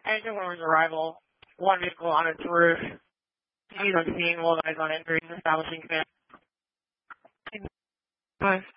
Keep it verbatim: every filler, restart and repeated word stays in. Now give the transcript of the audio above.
Engine Warmer's arrival. One vehicle on its roof. He's on scene. Will guys on injuries. Establishing command. Five.